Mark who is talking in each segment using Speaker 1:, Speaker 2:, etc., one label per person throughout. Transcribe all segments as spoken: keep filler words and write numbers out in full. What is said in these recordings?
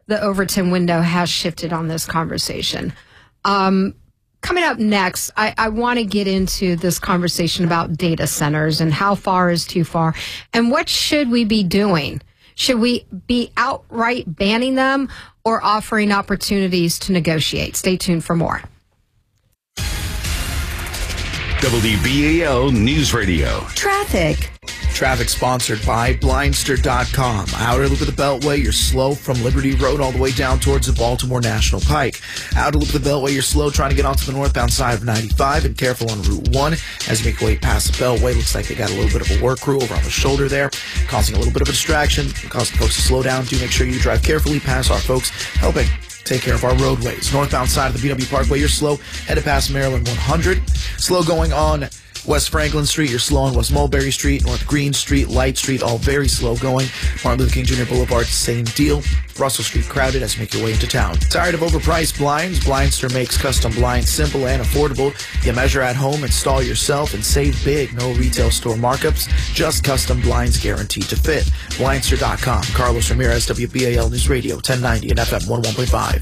Speaker 1: the Overton window has shifted on this conversation. Um, coming up next, I, I want to get into this conversation about data centers and how far is too far and what should we be doing? Should we be outright banning them or offering opportunities to negotiate? Stay tuned for more.
Speaker 2: W B A L News Radio.
Speaker 3: Traffic.
Speaker 4: Traffic sponsored by Blindster dot com. Outer loop of the Beltway, you're slow from Liberty Road all the way down towards the Baltimore National Pike. Outer loop of the Beltway, you're slow trying to get onto the northbound side of ninety-five and careful on Route one as you make your way past the Beltway. Looks like they got a little bit of a work crew over on the shoulder there, causing a little bit of a distraction, causing folks to slow down. Do make sure you drive carefully past our folks helping take care of our roadways. Northbound side of the B W Parkway, you're slow headed past Maryland one hundred. Slow going on West Franklin Street, you're slow on West Mulberry Street, North Green Street, Light Street, all very slow going. Martin Luther King Junior Boulevard, same deal. Russell Street crowded as you make your way into town. Tired of overpriced blinds? Blindster makes custom blinds simple and affordable. You measure at home, install yourself, and save big. No retail store markups, just custom blinds guaranteed to fit. Blindster dot com. Carlos Ramirez, W B A L News Radio, ten ninety and F M one oh one point five.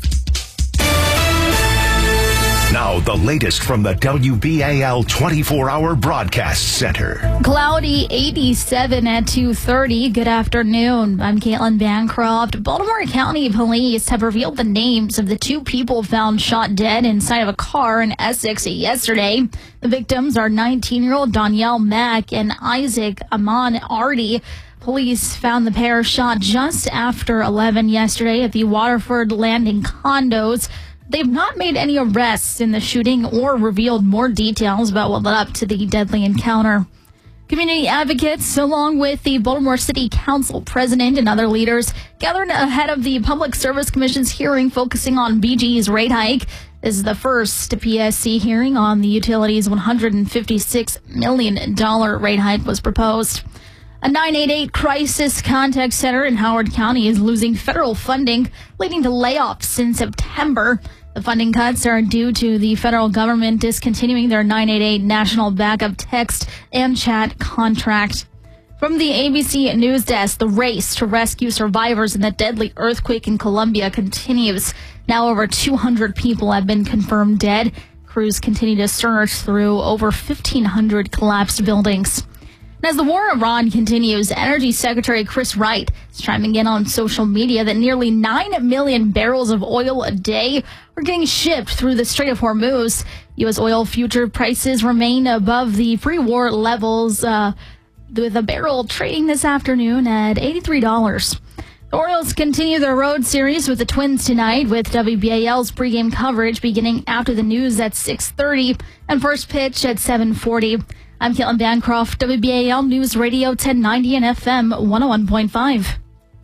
Speaker 2: Now, the latest from the W B A L twenty-four hour Broadcast Center.
Speaker 5: Cloudy, eighty-seven at two thirty. Good afternoon. I'm Caitlin Bancroft. Baltimore County Police have revealed the names of the two people found shot dead inside of a car in Essex yesterday. The victims are nineteen-year-old Danielle Mack and Isaac Aman Ardi. Police found the pair shot just after eleven yesterday at the Waterford Landing condos. They've not made any arrests in the shooting or revealed more details about what led up to the deadly encounter. Community advocates, along with the Baltimore City Council president and other leaders, gathered ahead of the Public Service Commission's hearing focusing on B G's rate hike. This is the first P S C hearing on the utility's one hundred fifty-six million dollars rate hike was proposed. A nine eight eight crisis contact center in Howard County is losing federal funding, leading to layoffs in September. The funding cuts are due to the federal government discontinuing their nine eight eight national backup text and chat contract. From the A B C News Desk, the race to rescue survivors in the deadly earthquake in Colombia continues. Now over two hundred people have been confirmed dead. Crews continue to search through over fifteen hundred collapsed buildings. And as the war in Iran continues, Energy Secretary Chris Wright is chiming in on social media that nearly nine million barrels of oil a day are getting shipped through the Strait of Hormuz. U S oil future prices remain above the pre-war levels, uh, with a barrel trading this afternoon at eighty-three dollars. The Orioles continue their road series with the Twins tonight, with W B A L's pregame coverage beginning after the news at six thirty and first pitch at seven forty. I'm Caitlin Bancroft, W B A L News Radio ten ninety and F M one oh one point five.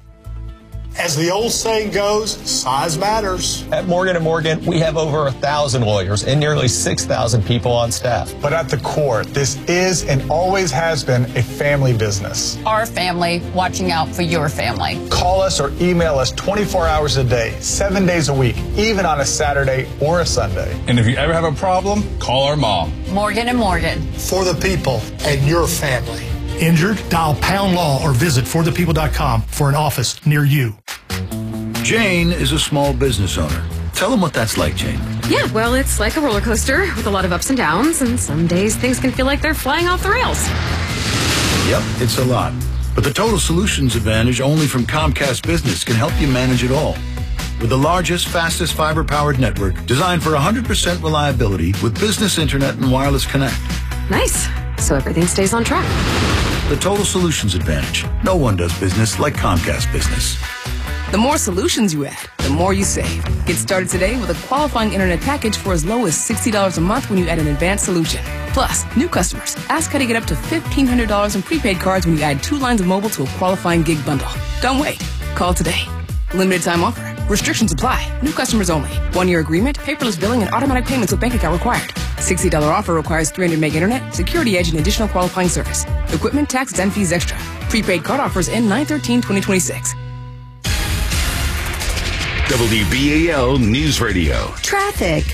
Speaker 6: As the old saying goes, size matters.
Speaker 7: At Morgan and Morgan, we have over a thousand lawyers and nearly six thousand people on staff.
Speaker 6: But at the core, this is and always has been a family business.
Speaker 8: Our family watching out for your family.
Speaker 6: Call us or email us twenty-four hours a day, seven days a week, even on a Saturday or a Sunday.
Speaker 9: And if you ever have a problem, call our mom.
Speaker 8: Morgan and Morgan.
Speaker 6: For the people and your family.
Speaker 10: Injured? Dial Pound Law or visit for the people dot com for an office near you.
Speaker 11: Jane is a small business owner. Tell them what that's like, Jane.
Speaker 12: Yeah, well, it's like a roller coaster with a lot of ups and downs, and some days things can feel like they're flying off the rails.
Speaker 11: Yep, it's a lot. But the Total Solutions Advantage only from Comcast Business can help you manage it all. With the largest, fastest fiber-powered network designed for one hundred percent reliability with business internet and wireless connect.
Speaker 12: Nice. So everything stays on track.
Speaker 11: The Total Solutions Advantage. No one does business like Comcast Business.
Speaker 13: The more solutions you add, the more you save. Get started today with a qualifying internet package for as low as sixty dollars a month when you add an advanced solution. Plus, new customers, ask how to get up to fifteen hundred dollars in prepaid cards when you add two lines of mobile to a qualifying gig bundle. Don't wait. Call today. Limited time offer. Restrictions apply. New customers only. One-year agreement, paperless billing, and automatic payments with bank account required. sixty dollars offer requires three hundred meg internet, security edge, and additional qualifying service. Equipment, taxes, and fees extra. Prepaid card offers end nine thirteen twenty twenty-six.
Speaker 2: W B A L News Radio.
Speaker 3: Traffic.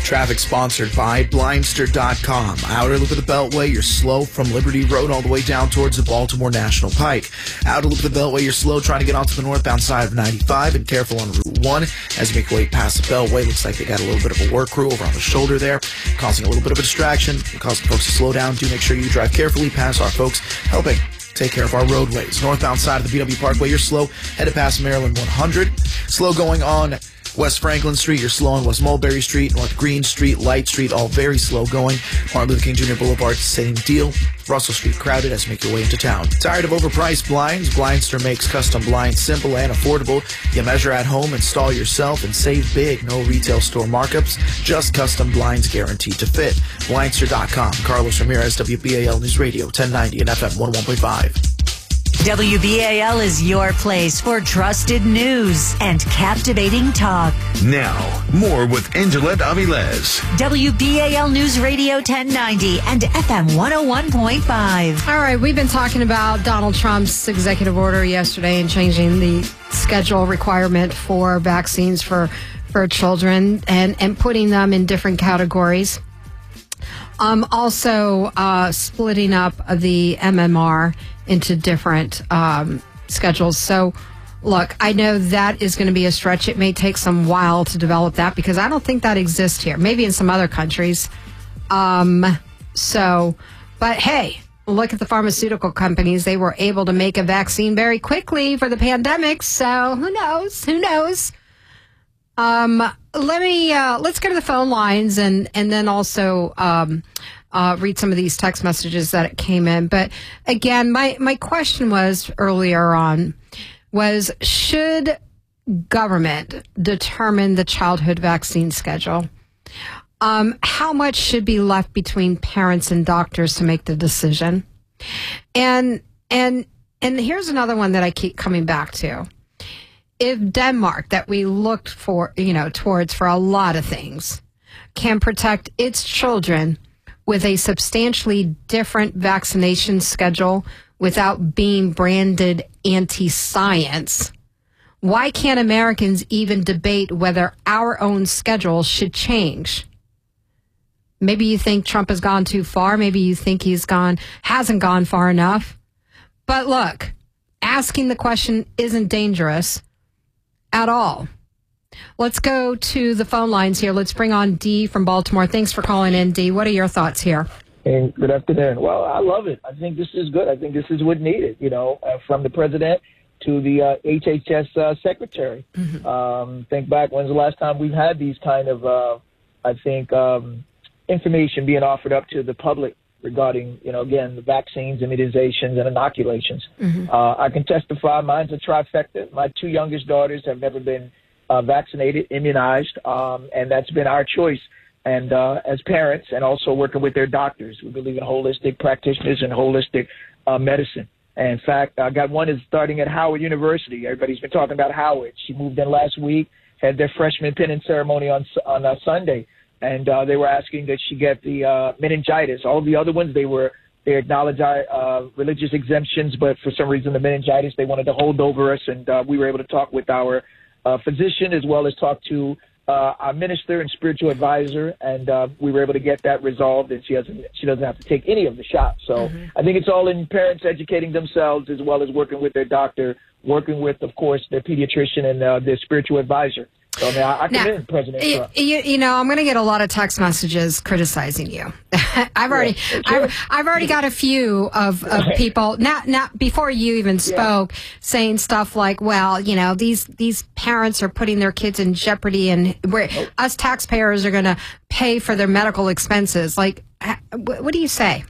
Speaker 4: Traffic sponsored by Blindster dot com. Outer loop of the Beltway, you're slow from Liberty Road all the way down towards the Baltimore National Pike. Outer loop of the Beltway, you're slow trying to get onto the northbound side of ninety-five, and careful on Route one as you make your way past the Beltway. Looks like they got a little bit of a work crew over on the shoulder there, causing a little bit of a distraction, causing folks to slow down. Do make sure you drive carefully past our folks helping take care of our roadways. Northbound side of the B W Parkway, you're slow headed past Maryland one hundred. Slow going on West Franklin Street, you're slow on West Mulberry Street, North Green Street, Light Street, all very slow going. Martin Luther King Junior Boulevard, same deal. Russell Street crowded as you make your way into town. Tired of overpriced blinds? Blindster makes custom blinds simple and affordable. You measure at home, install yourself, and save big. No retail store markups, just custom blinds guaranteed to fit. Blindster dot com. Carlos Ramirez, W B A L News Radio, ten ninety and F M one oh one point five.
Speaker 3: W B A L is your place for trusted news and captivating talk.
Speaker 2: Now, more with Angelette Avilés.
Speaker 3: W B A L News Radio ten ninety and F M one oh one point five.
Speaker 1: All right, we've been talking about Donald Trump's executive order yesterday and changing the schedule requirement for vaccines for, for children and, and putting them in different categories. Um, also, uh, splitting up the M M R into different um, schedules. So, look, I know that is going to be a stretch. It may take some while to develop that because I don't think that exists here. Maybe in some other countries. Um, so, but hey, look at the pharmaceutical companies. They were able to make a vaccine very quickly for the pandemic. So, who knows? Who knows? Um, let me, uh, let's go to the phone lines and, and then also, um, uh, read some of these text messages that came in. But again, my, my question was earlier on was, should government determine the childhood vaccine schedule? Um, how much should be left between parents and doctors to make the decision? And, and, and here's another one that I keep coming back to. If Denmark, that we looked for, you know, towards for a lot of things, can protect its children with a substantially different vaccination schedule without being branded anti-science, why can't Americans even debate whether our own schedule should change? Maybe you think Trump has gone too far. Maybe you think he's gone, hasn't gone far enough. But look, asking the question isn't dangerous at all. Let's go to the phone lines here. Let's bring on Dee from Baltimore. Thanks for calling in, Dee. What are your thoughts here?
Speaker 14: Hey, good afternoon. Well, I love it. I think this is good. I think this is what needed, you know, uh, from the president to the uh, H H S uh, secretary. Mm-hmm. Um, think back, when's the last time we've had these kind of, uh, I think, um, information being offered up to the public regarding, you know, again, the vaccines, immunizations, and inoculations. Mm-hmm. Uh, I can testify, mine's a trifecta. My two youngest daughters have never been uh, vaccinated, immunized, um, and that's been our choice. And uh, as parents and also working with their doctors, we believe in holistic practitioners and holistic uh, medicine. And in fact, I got one is starting at Howard University. Everybody's been talking about Howard. She moved in last week, had their freshman pinning ceremony on on uh, Sunday. And uh, they were asking that she get the uh, meningitis. All the other ones, they were they acknowledged our uh, religious exemptions, but for some reason the meningitis they wanted to hold over us. And uh, we were able to talk with our uh, physician as well as talk to uh, our minister and spiritual advisor, and uh, we were able to get that resolved. And she doesn't she doesn't have to take any of the shots. So mm-hmm. I think it's all in parents educating themselves as well as working with their doctor, working with, of course, their pediatrician and uh, their spiritual advisor. So now I commend now, President Trump.
Speaker 1: You, you know, I'm going to get a lot of text messages criticizing you. I've already, yeah, sure. I've, I've already got a few of, of people not not before you even spoke, yeah. saying stuff like, "Well, you know, these these parents are putting their kids in jeopardy, and we're, oh. us taxpayers are going to pay for their medical expenses." Like, what do you say?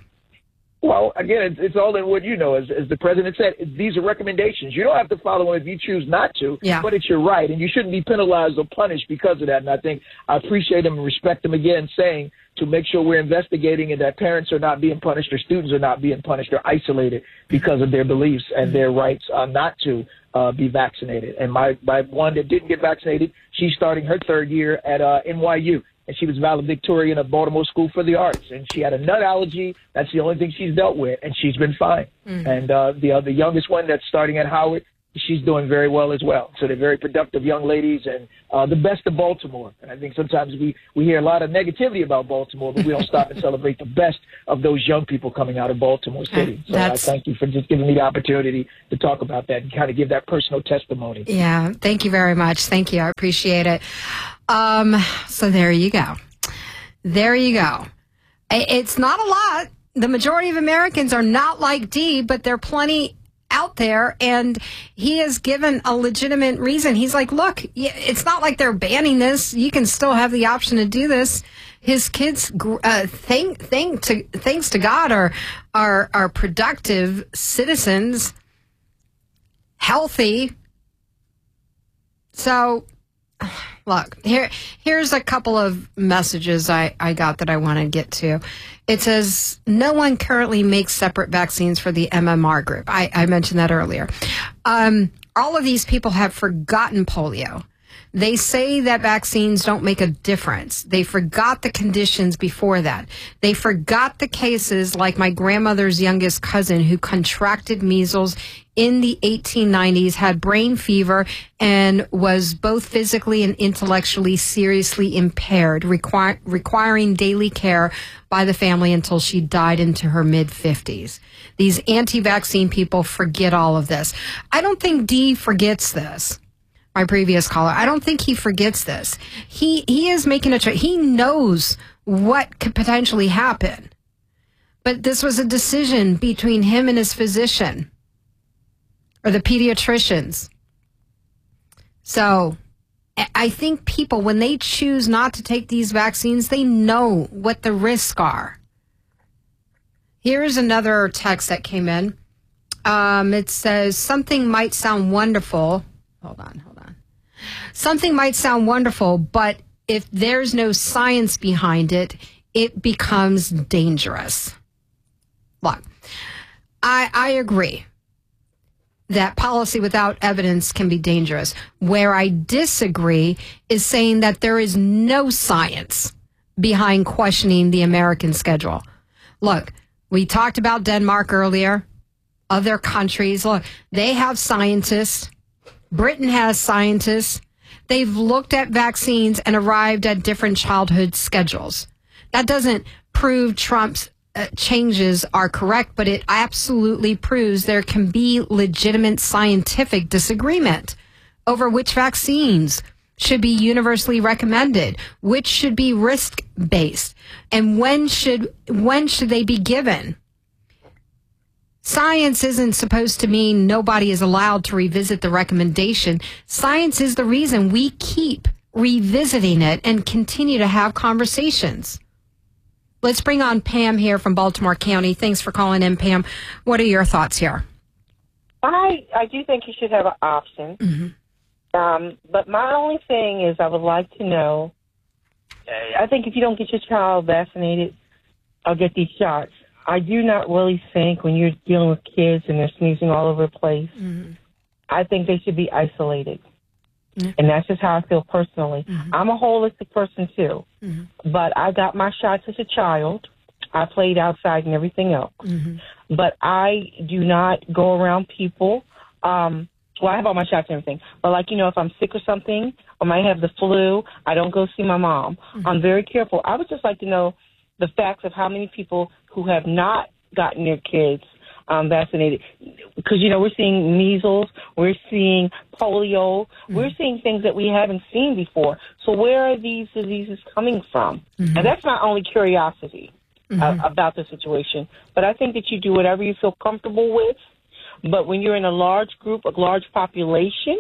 Speaker 14: Well, again, it's, it's all in what you know. As, as the president said, these are recommendations. You don't have to follow them if you choose not to, yeah. but it's your right, and you shouldn't be penalized or punished because of that. And I think I appreciate him and respect him again saying to make sure we're investigating and that parents are not being punished or students are not being punished or isolated because of their beliefs and their rights uh, not to uh, be vaccinated. And my, my one that didn't get vaccinated, she's starting her third year at uh, N Y U. And she was valedictorian of Baltimore School for the Arts. And she had a nut allergy. That's the only thing she's dealt with. And she's been fine. Mm-hmm. And uh, the uh, the youngest one that's starting at Howard, she's doing very well as well. So they're very productive young ladies and uh, the best of Baltimore. And I think sometimes we, we hear a lot of negativity about Baltimore, but we don't stop and celebrate the best of those young people coming out of Baltimore City. So That's... I thank you for just giving me the opportunity to talk about that and kind of give that personal testimony.
Speaker 1: Yeah, thank you very much. Thank you. I appreciate it. Um, so there you go. There you go. It's not a lot. The majority of Americans are not like Dee, but there are plenty out there, and he has given a legitimate reason. He's like, look, it's not like they're banning this. You can still have the option to do this. His kids, uh, thank, thank to, thanks to God, are, are, are productive citizens, healthy. So, look, here, here's a couple of messages I, I got that I want to get to. It says, no one currently makes separate vaccines for the M M R group. I, I mentioned that earlier. Um, all of these people have forgotten polio. They say that vaccines don't make a difference. They forgot the conditions before that. They forgot the cases like my grandmother's youngest cousin who contracted measles in the eighteen nineties, had brain fever, and was both physically and intellectually seriously impaired, require, requiring daily care by the family until she died into her mid-fifties. These anti-vaccine people forget all of this. I don't think Dee forgets this. My previous caller, I don't think he forgets this. He he is making a choice. He knows what could potentially happen. But this was a decision between him and his physician or the pediatricians. So I think people, when they choose not to take these vaccines, they know what the risks are. Here's another text that came in. Um, it says, something might sound wonderful. Hold on, hold on. Something might sound wonderful, but if there's no science behind it, it becomes dangerous. Look, I, I agree that policy without evidence can be dangerous. Where I disagree is saying that there is no science behind questioning the American schedule. Look, we talked about Denmark earlier, other countries. Look, they have scientists. Britain has scientists. They've looked at vaccines and arrived at different childhood schedules. That doesn't prove Trump's uh, changes are correct, but it absolutely proves there can be legitimate scientific disagreement over which vaccines should be universally recommended, which should be risk-based, and when should when should they be given. Science isn't supposed to mean nobody is allowed to revisit the recommendation. Science is the reason we keep revisiting it and continue to have conversations. Let's bring on Pam here from Baltimore County. Thanks for calling in, Pam. What are your thoughts here?
Speaker 15: I, I do think you should have an option. Mm-hmm. Um, but my only thing is I would like to know, I think if you don't get your child vaccinated or get these shots, I do not really think when you're dealing with kids and they're sneezing all over the place, mm-hmm. I think they should be isolated. Mm-hmm. And that's just how I feel personally. Mm-hmm. I'm a holistic person, too. Mm-hmm. But I got my shots as a child. I played outside and everything else. Mm-hmm. But I do not go around people. Um, well, I have all my shots and everything. But, like, you know, if I'm sick or something or might have the flu, I don't go see my mom. Mm-hmm. I'm very careful. I would just like to know the facts of how many people who have not gotten their kids um, vaccinated. Because, you know, we're seeing measles, we're seeing polio, mm-hmm. we're seeing things that we haven't seen before. So where are these diseases coming from? Mm-hmm. And that's my only curiosity mm-hmm. uh, about the situation. But I think that you do whatever you feel comfortable with. But when you're in a large group, a large population,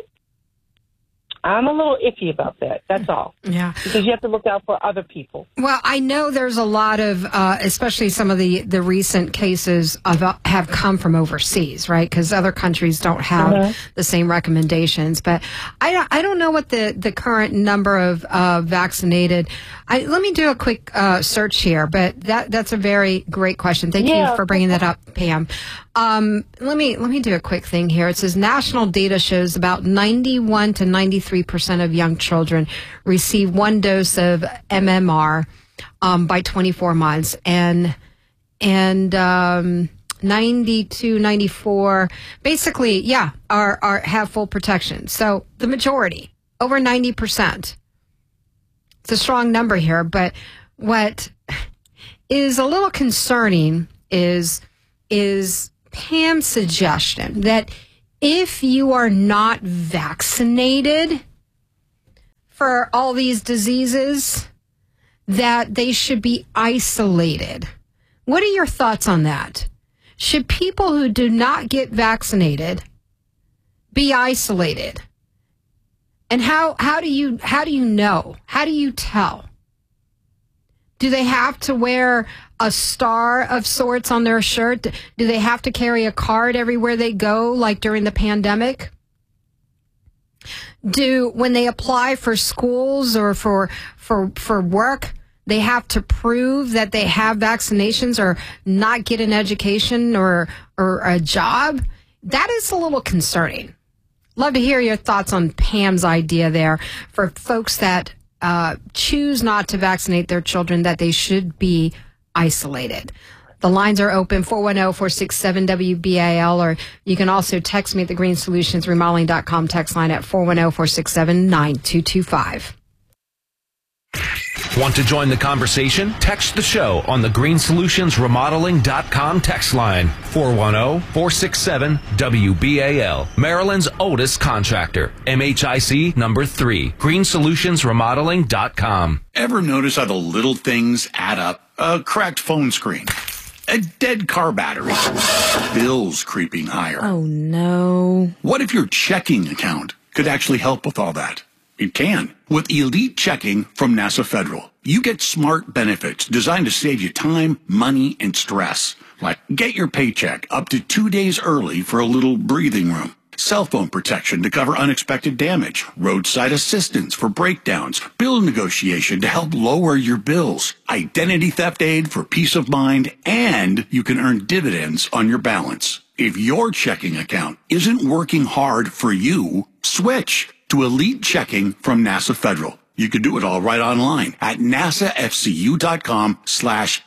Speaker 15: I'm a little iffy about that. That's all.
Speaker 1: Yeah.
Speaker 15: Because you have to look out for other people.
Speaker 1: Well, I know there's a lot of, uh, especially some of the, the recent cases of, uh, have come from overseas, right? Because other countries don't have uh-huh. the same recommendations. But I, I don't know what the, the current number of uh, vaccinated. I, let me do a quick uh, search here. But that that's a very great question. Thank yeah. you for bringing that up, Pam. Um, let me let me do a quick thing here. It says national data shows about ninety-one to ninety-three percent of young children receive one dose of M M R um, by twenty-four months, and and um, ninety-two, ninety-four, basically, yeah, are, are have full protection. So the majority, over ninety percent. It's a strong number here, but what is a little concerning is, is Pam's suggestion that if you are not vaccinated for all these diseases, that they should be isolated. What are your thoughts on that? Should people who do not get vaccinated be isolated? And how, how do you how do you know? How do you tell? Do they have to wear a star of sorts on their shirt? Do they have to carry a card everywhere they go, like during the pandemic? Do, when they apply for schools or for for for work, they have to prove that they have vaccinations or not get an education or or a job? That is a little concerning. Love to hear your thoughts on Pam's idea there for folks that uh, choose not to vaccinate their children, that they should be isolated. The lines are open, four one zero, four six seven, W B A L, or you can also text me at the green solutions remodeling dot com text line at four one zero, four six seven, nine two two five.
Speaker 2: Want to join the conversation? Text the show on the green solutions remodeling dot com text line, four one zero, four six seven, W B A L. Maryland's oldest contractor, M H I C number three, green solutions remodeling dot com.
Speaker 11: Ever notice how the little things add up? A cracked phone screen, a dead car battery, bills creeping higher.
Speaker 16: Oh, no.
Speaker 11: What if your checking account could actually help with all that? It can. With Elite Checking from NASA Federal, you get smart benefits designed to save you time, money, and stress. Like get your paycheck up to two days early for a little breathing room. Cell phone protection to cover unexpected damage. Roadside assistance for breakdowns. Bill negotiation to help lower your bills. Identity theft aid for peace of mind. And you can earn dividends on your balance. If your checking account isn't working hard for you, switch to Elite Checking from NASA Federal. You can do it all right online at nasafcu.com slash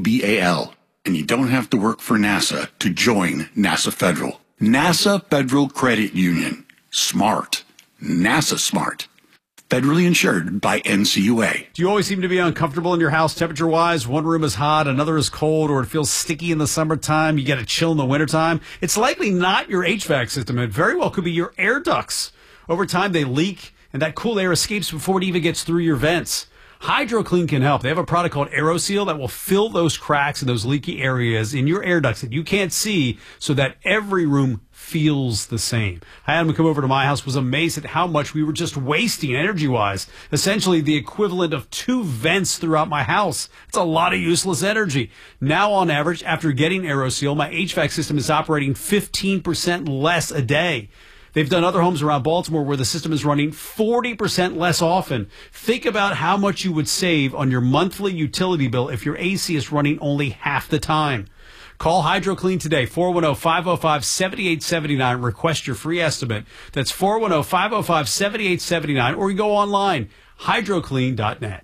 Speaker 11: WBAL. And you don't have to work for NASA to join NASA Federal. NASA Federal Credit Union. Smart. NASA smart. Federally insured by N C U A.
Speaker 17: Do you always seem to be uncomfortable in your house temperature-wise? One room is hot, another is cold, or it feels sticky in the summertime, you get a chill in the wintertime? It's likely not your H V A C system. It very well could be your air ducts. Over time, they leak, and that cool air escapes before it even gets through your vents. HydroClean can help. They have a product called AeroSeal that will fill those cracks and those leaky areas in your air ducts that you can't see so that every room feels the same. I had him come over to my house, was amazed at how much we were just wasting energy-wise. Essentially the equivalent of two vents throughout my house. It's a lot of useless energy. Now, on average, after getting AeroSeal, my H V A C system is operating fifteen percent less a day. They've done other homes around Baltimore where the system is running forty percent less often. Think about how much you would save on your monthly utility bill if your A C is running only half the time. Call HydroClean today, four one zero, five zero five, seven eight seven nine. Request your free estimate. That's four one zero, five zero five, seven eight seven nine. Or you go online, hydroclean dot net.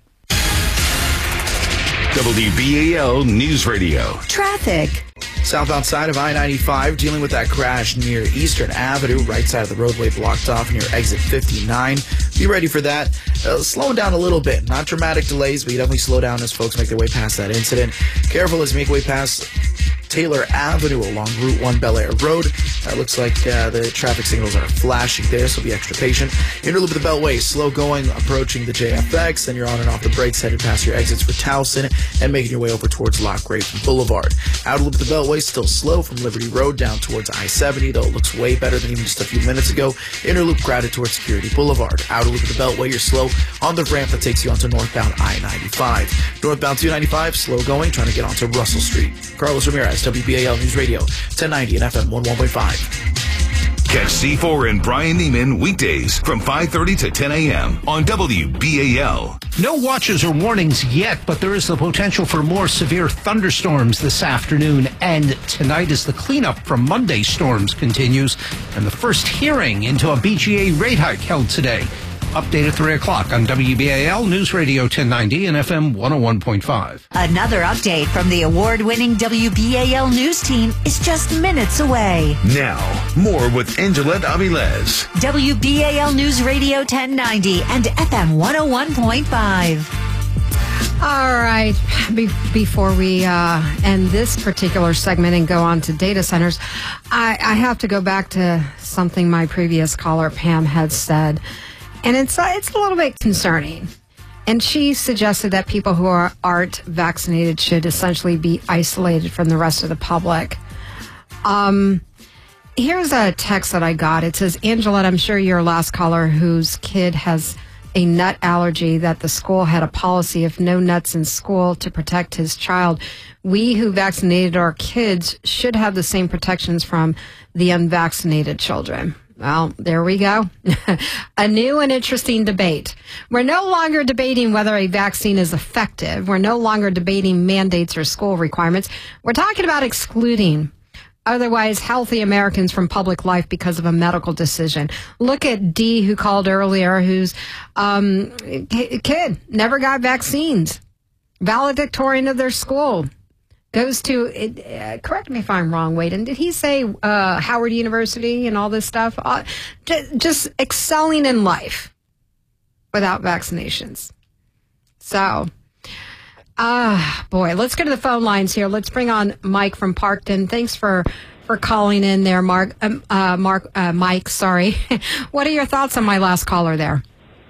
Speaker 2: W B A L News Radio.
Speaker 4: Traffic. Southbound side of I ninety-five, dealing with that crash near Eastern Avenue, right side of the roadway blocked off near exit fifty-nine. Be ready for that. Uh, slowing down a little bit. Not dramatic delays, but you definitely slow down as folks make their way past that incident. Careful as you make way past Taylor Avenue along Route one Bel Air Road. Uh, looks like uh, the traffic signals are flashing there, so be extra patient. Inner loop of the Beltway, slow going, approaching the J F X. Then you're on and off the brakes, headed past your exits for Towson and making your way over towards Lock Graven Boulevard. Outer loop of the Beltway, still slow from Liberty Road down towards I seventy, though it looks way better than even just a few minutes ago. Inner loop crowded towards Security Boulevard. Outer loop of the Beltway, you're slow on the ramp that takes you onto northbound I ninety-five. Northbound two ninety-five, slow going, trying to get onto Russell Street. Carlos Ramirez, W B A L News Radio, ten ninety and F M one one point five.
Speaker 2: Catch C four and Brian Neiman weekdays from five thirty to ten a.m. on W B A L.
Speaker 18: No watches or warnings yet, but there is the potential for more severe thunderstorms this afternoon and tonight as the cleanup from Monday's storms continues and the first hearing into a B G A rate hike held today. Update at three o'clock on W B A L News Radio ten ninety and F M one oh one point five.
Speaker 3: Another update from the award-winning W B A L News team is just minutes away.
Speaker 16: Now, more with Angela Avilez.
Speaker 3: W B A L News Radio ten ninety and F M one oh one point five.
Speaker 1: All right. Be- before we uh, end this particular segment and go on to data centers, I-, I have to go back to something my previous caller, Pam, had said. And it's, uh, it's a little bit concerning. And she suggested that people who are, aren't vaccinated should essentially be isolated from the rest of the public. Um, here's a text that I got. It says, Angela, I'm sure you're last caller whose kid has a nut allergy, that the school had a policy of no nuts in school to protect his child. We who vaccinated our kids should have the same protections from the unvaccinated children. Well, there we go. A new and interesting debate. We're no longer debating whether a vaccine is effective. We're no longer debating mandates or school requirements. We're talking about excluding otherwise healthy Americans from public life because of a medical decision. Look at Dee, who called earlier, whose um, kid never got vaccines. Valedictorian of their school. Goes to, uh, correct me if I'm wrong, Waden, did he say uh, Howard University and all this stuff? Uh, j- just excelling in life without vaccinations. So, ah, uh, boy, let's go to the phone lines here. Let's bring on Mike from Parkton. Thanks for, for calling in there, Mark. Um, uh, Mark, uh, Mike, sorry. What are your thoughts on my last caller there?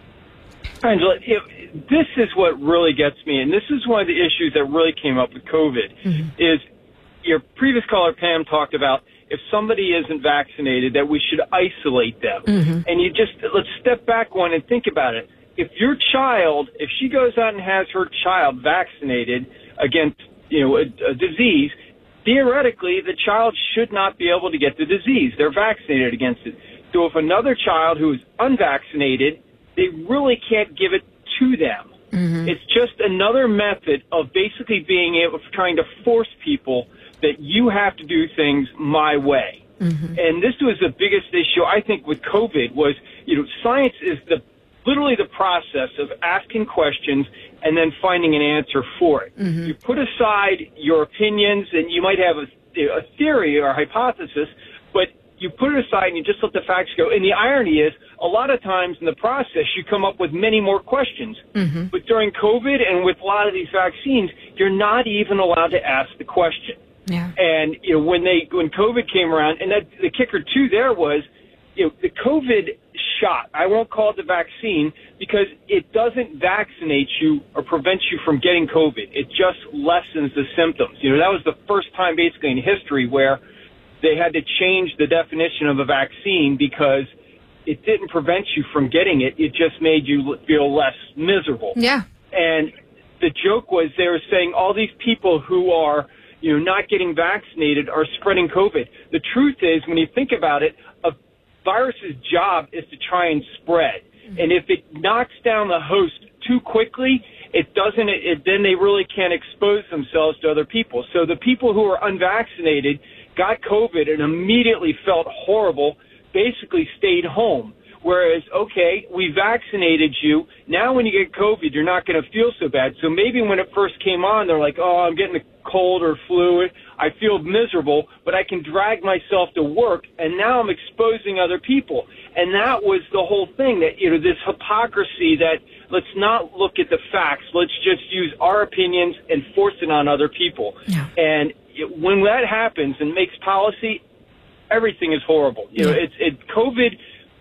Speaker 19: Angela, it, this is what really gets me, and this is one of the issues that really came up with COVID, mm-hmm. is your previous caller, Pam, talked about if somebody isn't vaccinated, that we should isolate them. Mm-hmm. And you just, let's step back one and think about it. If your child, if she goes out and has her child vaccinated against, you know, a, a disease, theoretically, the child should not be able to get the disease. They're vaccinated against it. So if another child who is unvaccinated, they really can't give it to them. Mm-hmm. It's just another method of basically being able to trying to force people that you have to do things my way. Mm-hmm. And this was the biggest issue, I think, with COVID was, you know, science is the literally the process of asking questions and then finding an answer for it. Mm-hmm. You put aside your opinions, and you might have a, a theory or a hypothesis, but you put it aside and you just let the facts go. And the irony is, a lot of times in the process, you come up with many more questions. Mm-hmm. But during COVID and with a lot of these vaccines, you're not even allowed to ask the question. Yeah. And you know, when they when COVID came around, and that, the kicker too there was, you know, the COVID shot, I won't call it the vaccine, because it doesn't vaccinate you or prevent you from getting COVID. It just lessens the symptoms. You know, that was the first time basically in history where they had to change the definition of a vaccine because it didn't prevent you from getting it. It just made you feel less miserable. Yeah. And the joke was they were saying all these people who are, you know, not getting vaccinated are spreading COVID. The truth is, when you think about it, a virus's job is to try and spread. Mm-hmm. And if it knocks down the host too quickly, it doesn't, it, it, then they really can't expose themselves to other people. So the people who are unvaccinated got COVID and immediately felt horrible, basically stayed home. Whereas, okay, we vaccinated you. Now when you get COVID, you're not going to feel so bad. So maybe when it first came on, they're like, oh, I'm getting a cold or flu. I feel miserable, but I can drag myself to work, and now I'm exposing other people. And that was the whole thing, that, you know, this hypocrisy that let's not look at the facts. Let's just use our opinions and force it on other people. Yeah. And it, when that happens and makes policy, everything is horrible. You know, it's it COVID.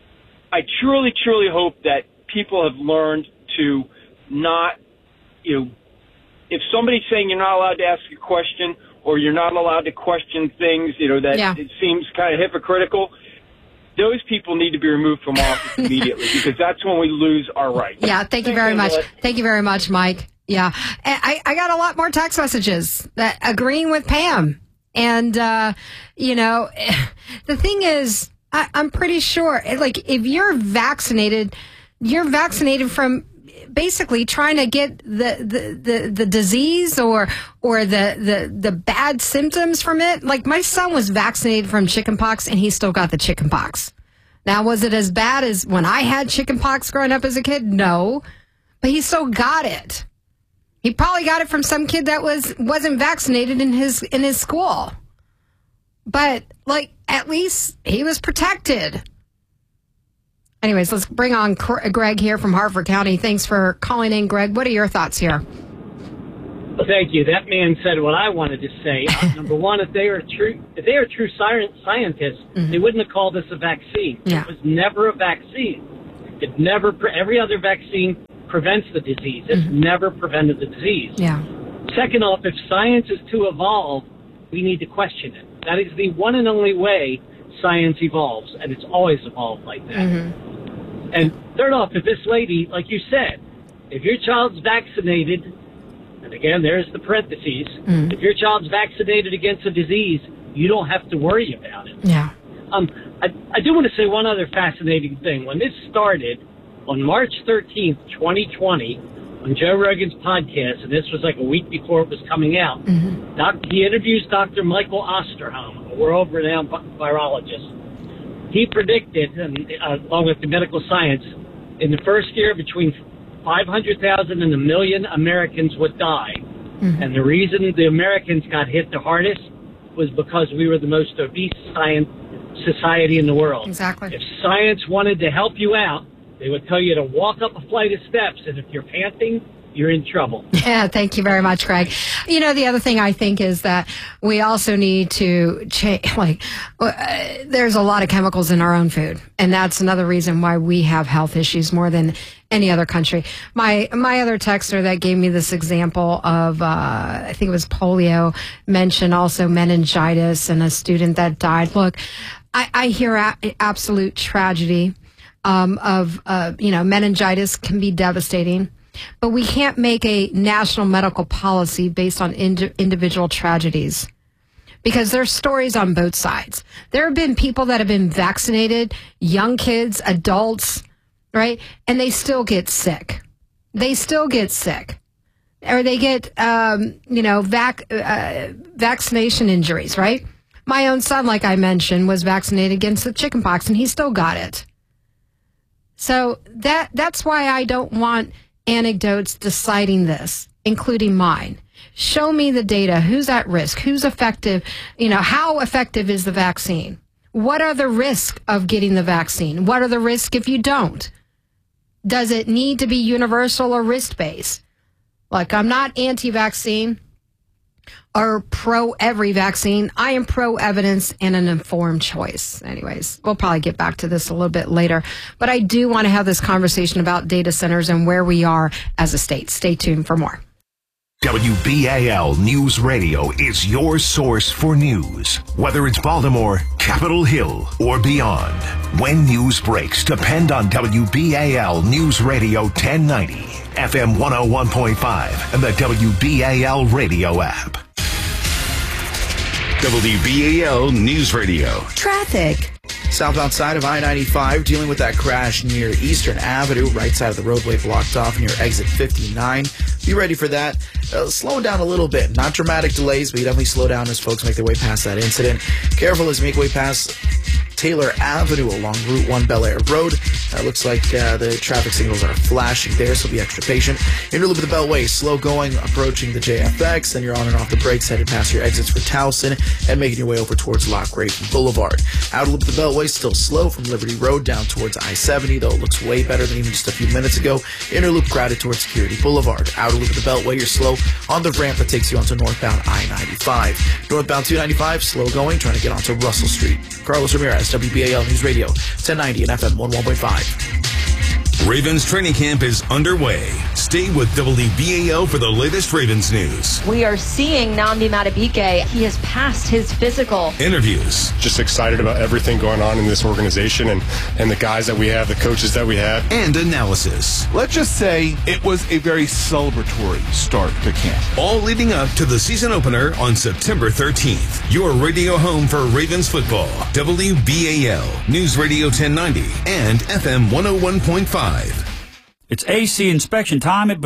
Speaker 19: I truly, truly hope that people have learned to not, you know, if somebody's saying you're not allowed to ask a question or you're not allowed to question things, you know, that yeah. it seems kind of hypocritical, those people need to be removed from office immediately, because that's when we lose our rights.
Speaker 1: Yeah, thank you very much. Thank you very much, Mike. Yeah, I, I got a lot more text messages that agreeing with Pam. And, uh, you know, the thing is, I, I'm pretty sure, like, if you're vaccinated, you're vaccinated from basically trying to get the, the, the, the disease or or the, the, the bad symptoms from it. Like, my son was vaccinated from chickenpox, and he still got the chickenpox. Now, was it as bad as when I had chickenpox growing up as a kid? No, but he still got it. He probably got it from some kid that was wasn't vaccinated in his in his school. But like, at least he was protected. Anyways, let's bring on Greg here from Harford County. Thanks for calling in, Greg. What are your thoughts here?
Speaker 20: Well, thank you. That man said what I wanted to say. Uh, number one, if they are true, if they are true science, scientists, mm-hmm. they wouldn't have called this a vaccine.
Speaker 1: Yeah.
Speaker 20: It was never a vaccine. It never. Every other vaccine prevents the disease. It's mm-hmm. never prevented the disease.
Speaker 1: Yeah.
Speaker 20: Second off, if science is to evolve, we need to question it. That is the one and only way science evolves, and it's always evolved like that. Mm-hmm. And third off, if this lady, like you said, if your child's vaccinated, and again, there's the parentheses, mm-hmm. if your child's vaccinated against a disease, you don't have to worry about it.
Speaker 1: Yeah.
Speaker 20: Um, I, I do want to say one other fascinating thing. When this started on March thirteenth, twenty twenty, on Joe Rogan's podcast, and this was like a week before it was coming out, mm-hmm. doc, he interviews Doctor Michael Osterholm, a world-renowned virologist. He predicted, and, uh, along with the medical science, in the first year between five hundred thousand and a million Americans would die. Mm-hmm. And the reason the Americans got hit the hardest was because we were the most obese science society in the world.
Speaker 1: Exactly.
Speaker 20: If science wanted to help you out, they would tell you to walk up a flight of steps, and if you're panting, you're in trouble.
Speaker 1: Yeah, thank you very much, Greg. You know, the other thing I think is that we also need to change, like, uh, there's a lot of chemicals in our own food, and that's another reason why we have health issues more than any other country. My my other texter that gave me this example of, uh, I think it was polio, mentioned also meningitis and a student that died. Look, I, I hear a- absolute tragedy um, of, uh, you know, meningitis can be devastating. But we can't make a national medical policy based on ind- individual tragedies, because there's stories on both sides. There have been people that have been vaccinated, young kids, adults, right? And they still get sick. They still get sick. Or they get, um, you know, vac- uh, vaccination injuries, right? My own son, like I mentioned, was vaccinated against the chickenpox, and he still got it. So that that's why I don't want anecdotes deciding this, including mine. Show me the data. Who's at risk? Who's effective? You know, how effective is the vaccine? What are the risks of getting the vaccine? What are the risks if you don't? Does it need to be universal or risk-based? Like, I'm not anti-vaccine or pro-every vaccine. I am pro-evidence and an informed choice. Anyways, we'll probably get back to this a little bit later. But I do want to have this conversation about data centers and where we are as a state. Stay tuned for more.
Speaker 16: W B A L News Radio is your source for news. Whether it's Baltimore, Capitol Hill, or beyond. When news breaks, depend on W B A L News Radio ten ninety, F M one oh one point five, and the W B A L radio app. W B A L News Radio.
Speaker 4: Traffic. Southbound side of I ninety-five, dealing with that crash near Eastern Avenue, right side of the roadway blocked off near exit fifty-nine. Be ready for that. Uh, slowing down a little bit. Not dramatic delays, but you definitely slow down as folks make their way past that incident. Careful as you make way past Taylor Avenue along Route one Bel Air Road. Uh, looks like uh, the traffic signals are flashing there, so be extra patient. Inner loop of the Beltway, slow going, approaching the J F X, then you're on and off the brakes, headed past your exits for Towson, and making your way over towards Lock Grape Boulevard. Outer loop of the Beltway, still slow from Liberty Road down towards I seventy, though it looks way better than even just a few minutes ago. Inner loop crowded towards Security Boulevard. Outer loop of the Beltway, you're slow on the ramp that takes you onto northbound I ninety-five. Northbound two ninety-five, slow going, trying to get onto Russell Street. Carlos Ramirez, W B A L News Radio, ten ninety and F M one oh one point five.
Speaker 16: Ravens training camp is underway. Stay with W B A L for the latest Ravens news.
Speaker 21: We are seeing Nnamdi Madubuike. He has passed his physical.
Speaker 16: Interviews.
Speaker 22: Just excited about everything going on in this organization and, and the guys that we have, the coaches that we have.
Speaker 16: And analysis.
Speaker 23: Let's just say it was a very celebratory start to camp.
Speaker 16: All leading up to the season opener on September thirteenth. Your radio home for Ravens football. W B A L News Radio ten ninety and F M one oh one point five.
Speaker 24: It's A C inspection time at Booth's.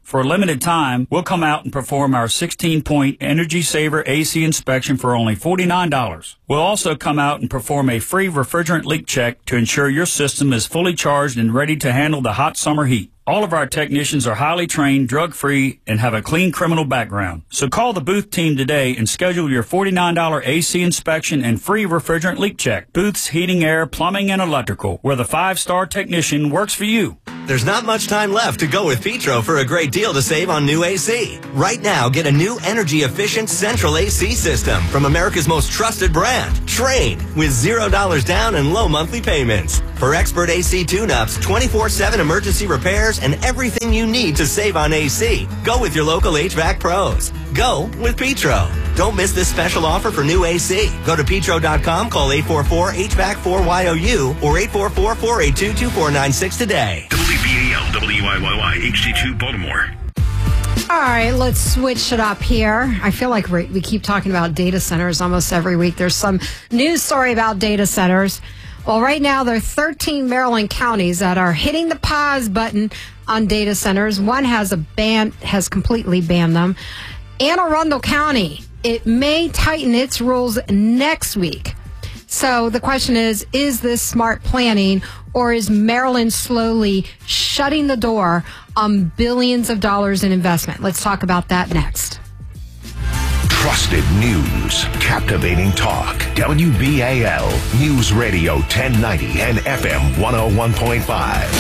Speaker 5: For a limited time, we'll come out and perform our sixteen-point Energy Saver A C inspection for only forty-nine dollars. We'll also come out and perform a free refrigerant leak check to ensure your system is fully charged and ready to handle the hot summer heat. All of our technicians are highly trained, drug-free, and have a clean criminal background. So call the Booth team today and schedule your forty-nine dollars A C inspection and free refrigerant leak check. Booth's Heating, Air, Plumbing, and Electrical, where the five-star technician works for you.
Speaker 7: There's not much time left to go with Petro for a great deal to save on new A C. Right now, get a new energy-efficient central A C system from America's most trusted brand, Trane, with zero dollars down and low monthly payments. For expert A C tune-ups, twenty-four seven emergency repairs, and everything you need to save on A C, go with your local H V A C pros. Go with Petro. Don't miss this special offer for new A C. Go to petro dot com, call eight four four H V A C four Y O U or eight four four, four eight two, two four nine six today.
Speaker 16: W B A L W I Y Y H D two Baltimore.
Speaker 1: All right, let's switch it up here. I feel like we we keep talking about data centers almost every week. There's some news story about data centers. Well, right now, there are thirteen Maryland counties that are hitting the pause button on data centers. One has a ban, has completely banned them. Anne Arundel County, it may tighten its rules next week. So the question is, is this smart planning, or is Maryland slowly shutting the door on billions of dollars in investment? Let's talk about that next.
Speaker 16: Trusted news, captivating talk. W B A L News Radio ten ninety and F M one oh one point five.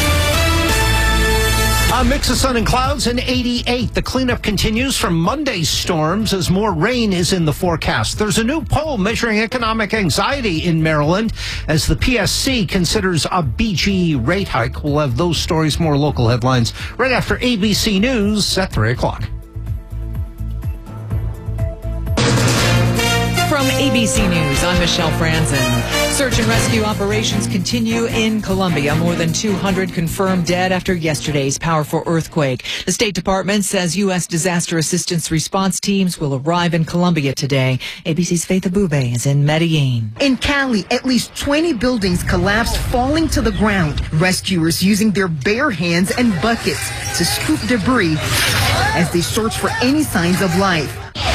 Speaker 18: A mix of sun and clouds and eighty-eight. The cleanup continues from Monday's storms as more rain is in the forecast. There's a new poll measuring economic anxiety in Maryland as the P S C considers a B G E rate hike. We'll have those stories, more local headlines, right after A B C News at three o'clock.
Speaker 9: From A B C News, I'm Michelle Franzen. Search and rescue operations continue in Columbia. More than two hundred confirmed dead after yesterday's powerful earthquake. The State Department says U S disaster assistance response teams will arrive in Columbia today. A B C's Faith Abube is in Medellin.
Speaker 24: In Cali, at least twenty buildings collapsed, falling to the ground. Rescuers using their bare hands and buckets to scoop debris as they search for any signs of life.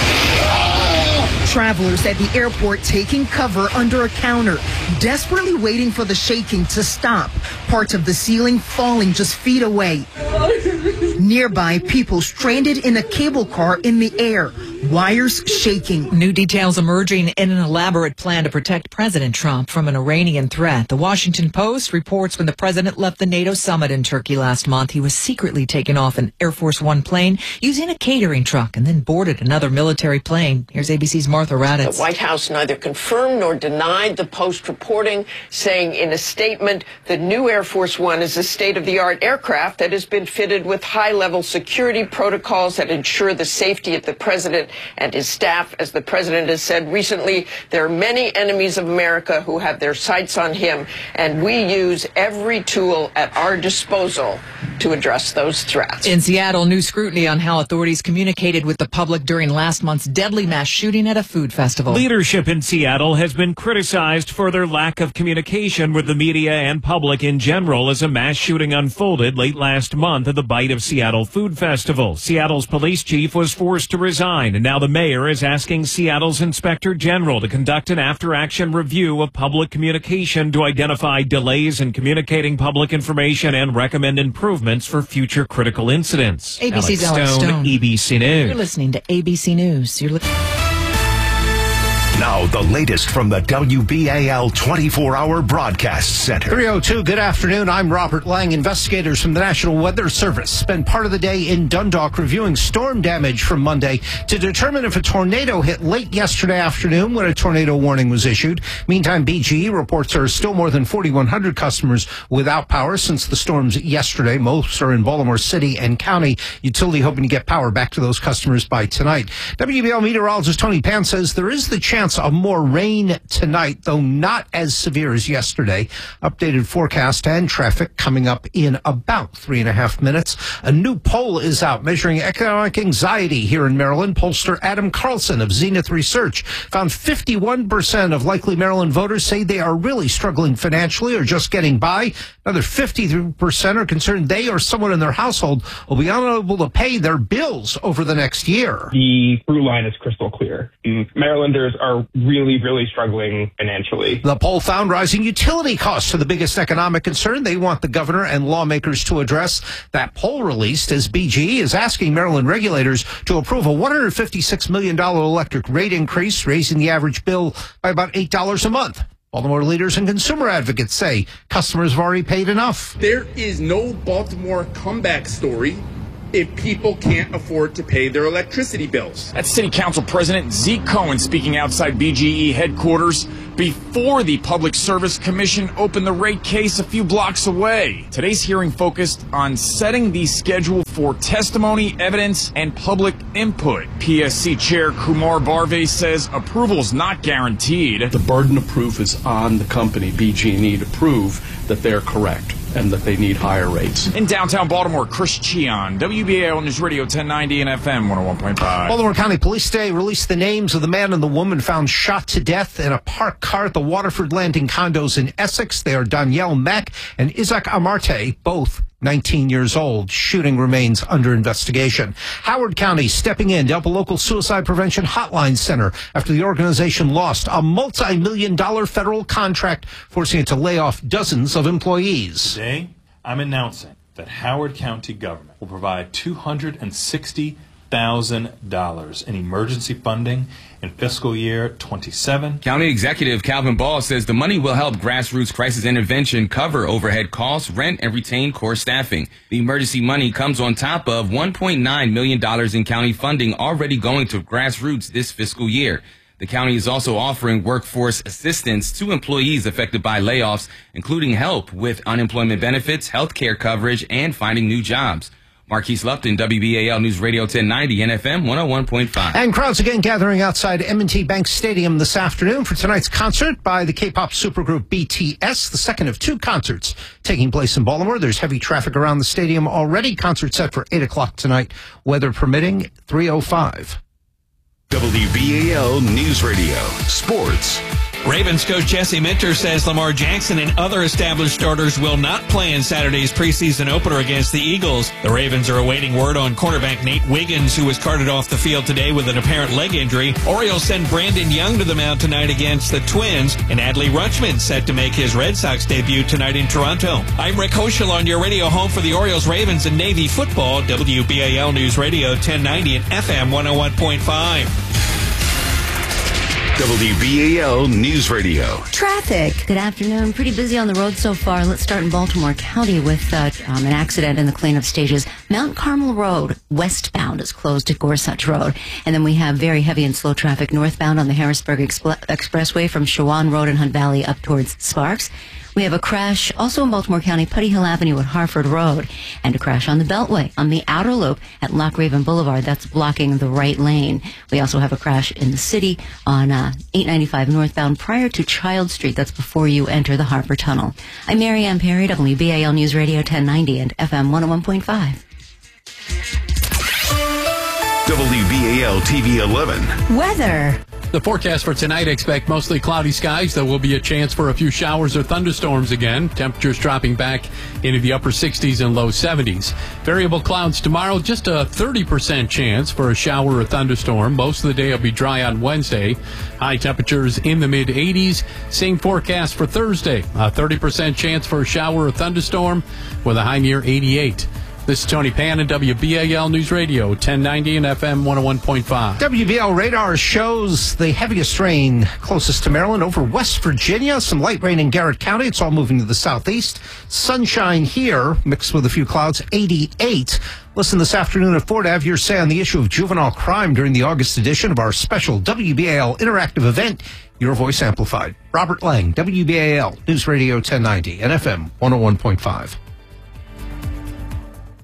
Speaker 24: Travelers at the airport taking cover under a counter, desperately waiting for the shaking to stop. Parts of the ceiling falling just feet away. Nearby, people stranded in a cable car in the air, wires shaking.
Speaker 9: New details emerging in an elaborate plan to protect President Trump from an Iranian threat. The Washington Post reports when the president left the NATO summit in Turkey last month, he was secretly taken off an Air Force One plane using a catering truck and then boarded another military plane. Here's A B C's Martha Raddatz.
Speaker 25: The White House neither confirmed nor denied the Post reporting, saying in a statement the new Air Force One is a state-of-the-art aircraft that has been fitted with high-level security protocols that ensure the safety of the president and his staff. As the president has said recently, there are many enemies of America who have their sights on him, and we use every tool at our disposal to address those threats.
Speaker 9: In Seattle, new scrutiny on how authorities communicated with the public during last month's deadly mass shooting at a food festival.
Speaker 26: Leadership in Seattle has been criticized for their lack of communication with the media and public in general as a mass shooting unfolded late last month at the Bite of Seattle Food Festival. Seattle's police chief was forced to resign, and now the mayor is asking Seattle's inspector general to conduct an after-action review of public communication to identify delays in communicating public information and recommend improvements for future critical incidents.
Speaker 9: A B C's
Speaker 26: Alex
Speaker 9: Alex
Speaker 26: Stone,
Speaker 9: Stone.
Speaker 26: A B C News.
Speaker 9: You're listening to A B C News. You're li-
Speaker 16: Now, the latest from the W B A L twenty-four hour Broadcast Center.
Speaker 18: three oh two, good afternoon. I'm Robert Lang. Investigators from the National Weather Service spent part of the day in Dundalk reviewing storm damage from Monday to determine if a tornado hit late yesterday afternoon when a tornado warning was issued. Meantime, B G E reports there are still more than forty-one hundred customers without power since the storms yesterday. Most are in Baltimore City and County. Utility hoping to get power back to those customers by tonight. W B A L meteorologist Tony Pan says there is the chance chance of more rain tonight, though not as severe as yesterday. Updated forecast and traffic coming up in about three and a half minutes. A new poll is out measuring economic anxiety here in Maryland. Pollster Adam Carlson of Zenith Research found fifty-one percent of likely Maryland voters say they are really struggling financially or just getting by. Another fifty-three percent are concerned they or someone in their household will be unable to pay their bills over the next year.
Speaker 6: The through line is crystal clear. Marylanders are really, really struggling financially.
Speaker 18: The poll found rising utility costs are the biggest economic concern they want the governor and lawmakers to address. That poll released as B G E is asking Maryland regulators to approve a one hundred fifty-six million dollars electric rate increase, raising the average bill by about eight dollars a month. Baltimore leaders and consumer advocates say customers have already paid enough.
Speaker 8: There is no Baltimore comeback story if people can't afford to pay their electricity bills.
Speaker 10: That's City Council President Zeke Cohen speaking outside B G E headquarters before the Public Service Commission opened the rate case a few blocks away. Today's hearing focused on setting the schedule for testimony, evidence, and public input. P S C Chair Kumar Barve says approval is not guaranteed.
Speaker 12: The burden of proof is on the company, B G E, to prove that they're correct and that they need higher rates.
Speaker 10: In downtown Baltimore, Chris Cheon, W B A L News Radio ten ninety and F M one oh one point five.
Speaker 18: Baltimore County Police today released the names of the man and the woman found shot to death in a parked car at the Waterford Landing condos in Essex. They are Danielle Mack and Isaac Amarte, both nineteen years old. Shooting remains under investigation. Howard County stepping in to help a local suicide prevention hotline center after the organization lost a multi-million dollar federal contract, forcing it to lay off dozens of employees.
Speaker 13: Today, I'm announcing that Howard County government will provide two hundred sixty thousand dollars in emergency funding in fiscal year twenty-seven.
Speaker 14: County Executive Calvin Ball says the money will help grassroots crisis intervention cover overhead costs, rent, and retain core staffing. The emergency money comes on top of one point nine million dollars in county funding already going to grassroots this fiscal year. The county is also offering workforce assistance to employees affected by layoffs, including help with unemployment benefits, health care coverage, and finding new jobs. Marquise Lupton, W B A L News Radio ten ninety and F M one oh one point five.
Speaker 18: And crowds again gathering outside M and T Bank Stadium this afternoon for tonight's concert by the K-pop supergroup B T S, the second of two concerts taking place in Baltimore. There's heavy traffic around the stadium already. Concert set for eight o'clock tonight, weather permitting, three oh five.
Speaker 16: W B A L News Radio Sports.
Speaker 26: Ravens coach Jesse Minter says Lamar Jackson and other established starters will not play in Saturday's preseason opener against the Eagles. The Ravens are awaiting word on cornerback Nate Wiggins, who was carted off the field today with an apparent leg injury. Orioles send Brandon Young to the mound tonight against the Twins, and Adley Rutschman set to make his Red Sox debut tonight in Toronto. I'm Rick Hoschel on your radio home for the Orioles, Ravens, and Navy football. W B A L News Radio ten ninety and F M one oh one point five.
Speaker 16: W B A L News Radio.
Speaker 27: Traffic. Good afternoon. Pretty busy on the road so far. Let's start in Baltimore County with uh, um, an accident in the cleanup stages. Mount Carmel Road, westbound, is closed at Gorsuch Road. And then we have very heavy and slow traffic northbound on the Harrisburg Expl- Expressway from Shawan Road and Hunt Valley up towards Sparks. We have a crash also in Baltimore County, Putty Hill Avenue at Harford Road, and a crash on the Beltway on the outer loop at Lock Raven Boulevard. That's blocking the right lane. We also have a crash in the city on uh, eight ninety-five northbound prior to Child Street. That's before you enter the Harper Tunnel. I'm Mary Ann Perry, W B A L News Radio ten ninety and F M one oh one point five.
Speaker 16: W B A L T V eleven.
Speaker 27: Weather.
Speaker 28: The forecast for tonight, expect mostly cloudy skies. There will be a chance for a few showers or thunderstorms again. Temperatures dropping back into the upper sixties and low seventies. Variable clouds tomorrow, just a thirty percent chance for a shower or thunderstorm. Most of the day will be dry on Wednesday. High temperatures in the mid eighties. Same forecast for Thursday. A thirty percent chance for a shower or thunderstorm with a high near eighty-eight. This is Tony Pan W B A L News Radio ten ninety and F M one oh one point five.
Speaker 18: W B L radar shows the heaviest rain closest to Maryland over West Virginia. Some light rain in Garrett County. It's all moving to the southeast. Sunshine here, mixed with a few clouds, eighty-eight. Listen this afternoon at four to have your say on the issue of juvenile crime during the August edition of our special W B A L interactive event, Your Voice Amplified. Robert Lang, W B A L News Radio ten ninety and F M one oh one point five.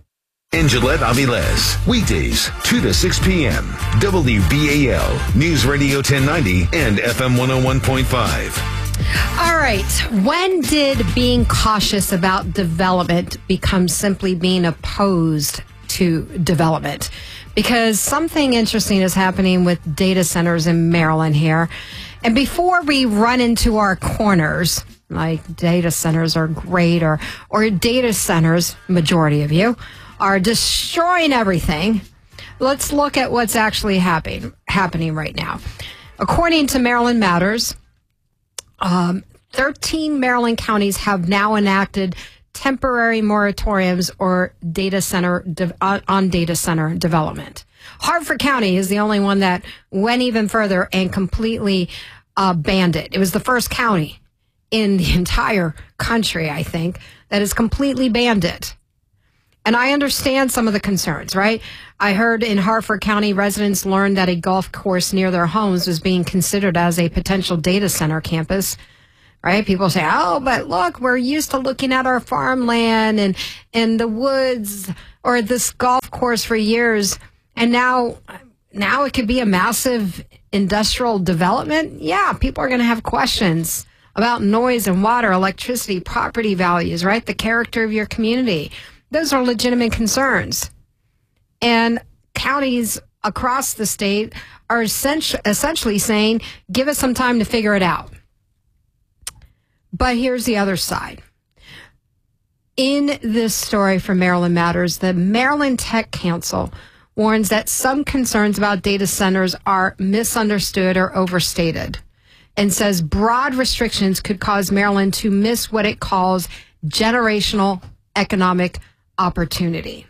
Speaker 16: and Gillette Aviles. Weekdays, two to six p.m. W B A L, News Radio ten ninety and F M one oh one point five.
Speaker 1: All right. When did being cautious about development become simply being opposed to development? Because something interesting is happening with data centers in Maryland here. And before we run into our corners, like data centers are great, or, or data centers, majority of you, are destroying everything, let's look at what's actually happening, happening right now. According to Maryland Matters, um, thirteen Maryland counties have now enacted temporary moratoriums or data center de- on data center development. Hartford County is the only one that went even further and completely uh, banned it. It was the first county in the entire country, I think, that has completely banned it. And I understand some of the concerns, right? I heard in Hartford County, residents learned that a golf course near their homes was being considered as a potential data center campus, right? People say, oh, but look, we're used to looking at our farmland and, and the woods or this golf course for years. And now, now it could be a massive industrial development. Yeah, people are going to have questions about noise and water, electricity, property values, right? The character of your community. Those are legitimate concerns. And counties across the state are essentially saying, give us some time to figure it out. But here's the other side. In this story from Maryland Matters, the Maryland Tech Council warns that some concerns about data centers are misunderstood or overstated, and says broad restrictions could cause Maryland to miss what it calls generational economic opportunity.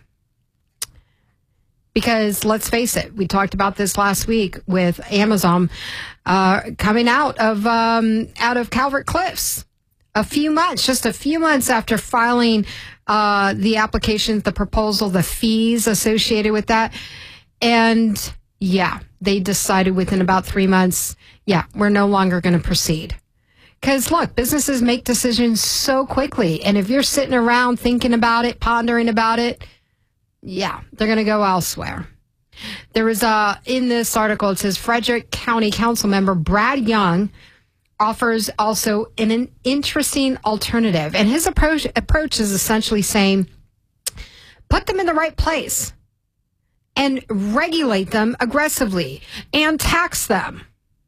Speaker 1: Because let's face it, we talked about this last week with Amazon uh, coming out of um, out of Calvert Cliffs. A few months, just a few months after filing uh, the applications, the proposal, the fees associated with that. And yeah, they decided within about three months, yeah, we're no longer going to proceed. Because look, businesses make decisions so quickly. And if you're sitting around thinking about it, pondering about it, yeah, they're going to go elsewhere. There was a, in this article, it says Frederick County Council member Brad Young offers also an, an interesting alternative. And his approach, approach is essentially saying, put them in the right place and regulate them aggressively and tax them.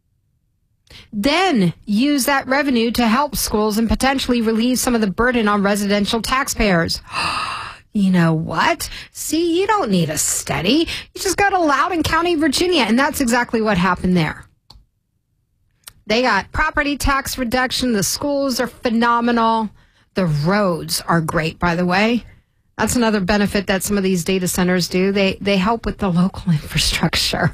Speaker 1: Then use that revenue to help schools and potentially relieve some of the burden on residential taxpayers. You know what? See, you don't need a study. You just go to Loudoun County, Virginia, and that's exactly what happened there. They got property tax reduction. The schools are phenomenal. The roads are great, by the way. That's another benefit that some of these data centers do. They they help with the local infrastructure.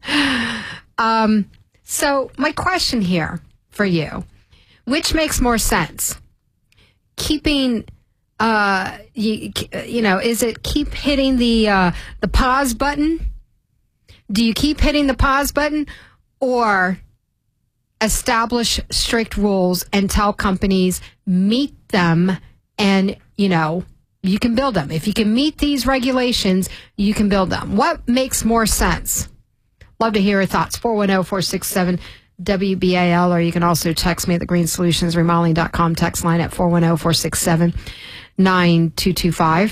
Speaker 1: um, so my question here for you, which makes more sense? Keeping, uh, you, you know, is it keep hitting the uh, the pause button? Do you keep hitting the pause button, or establish strict rules and tell companies meet them, and you know you can build them. If you can meet these regulations, you can build them. What makes more sense? Love to hear your thoughts. four one zero, four six seven, W B A L, or you can also text me at the green solutions remodeling dot com text line at four one zero, four six seven, nine two two five.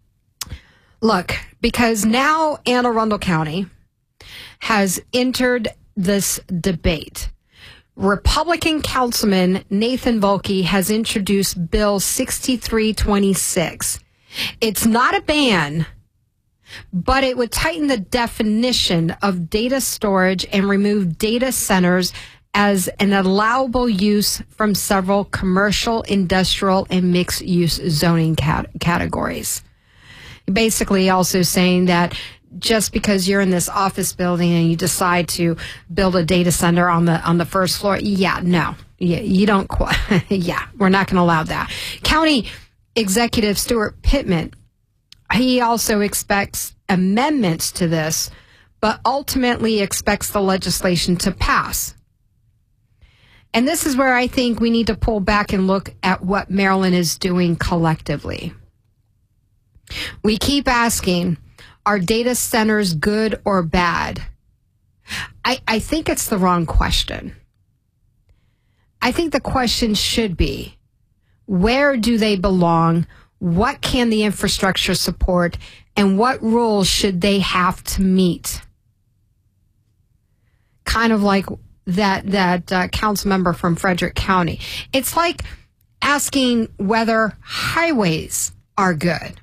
Speaker 1: Look, because now Anne Arundel County has entered this debate. Republican Councilman Nathan Volke has introduced Bill sixty-three twenty-six. It's not a ban, but it would tighten the definition of data storage and remove data centers as an allowable use from several commercial, industrial, and mixed-use zoning cat- categories. Basically also saying that just because you're in this office building and you decide to build a data center on the on the first floor, yeah, no, you, you don't quite, yeah, we're not going to allow that. County Executive Stuart Pittman, he also expects amendments to this, but ultimately expects the legislation to pass. And this is where I think we need to pull back and look at what Maryland is doing collectively. We keep asking, are data centers good or bad? I, I think it's the wrong question. I think the question should be, where do they belong? What can the infrastructure support? And what rules should they have to meet? Kind of like that, that uh, council member from Frederick County. It's like asking whether highways are good.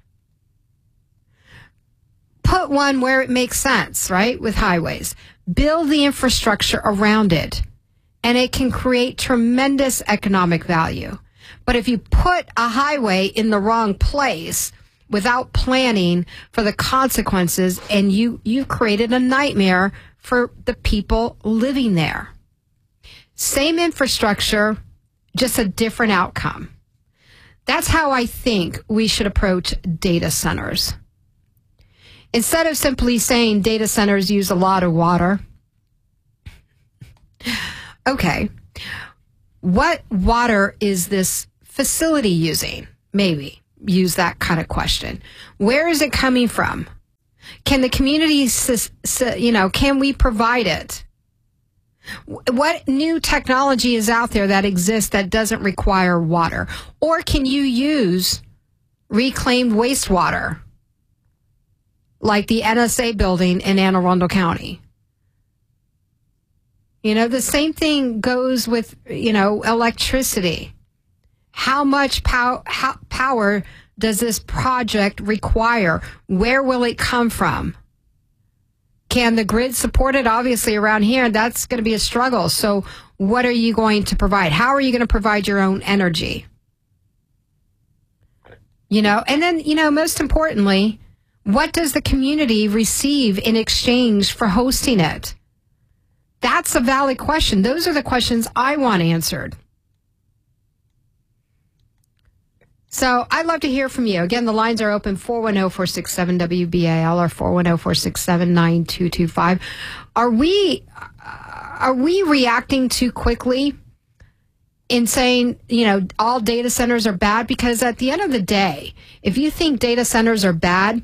Speaker 1: Put one where it makes sense, right? With highways. Build the infrastructure around it, and it can create tremendous economic value. But if you put a highway in the wrong place without planning for the consequences, and you, you've created a nightmare for the people living there. Same infrastructure, just a different outcome. That's how I think we should approach data centers. Instead of simply saying data centers use a lot of water, okay, what water is this facility using? Maybe use that kind of question. Where is it coming from? Can the community, you know, can we provide it? What new technology is out there that exists that doesn't require water? Or can you use reclaimed wastewater? Like the N S A building in Anne Arundel County. You know, the same thing goes with, you know, electricity. How much pow- how power does this project require? Where will it come from? Can the grid support it? Obviously, around here, that's going to be a struggle. So what are you going to provide? How are you going to provide your own energy? You know, and then, you know, most importantly, what does the community receive in exchange for hosting it? That's a valid question. Those are the questions I want answered. So I'd love to hear from you. Again, the lines are open, four one zero, four six seven, W B A L or four one zero, four six seven, nine two two five. Are we, are we reacting too quickly in saying, you know, all data centers are bad? Because at the end of the day, if you think data centers are bad,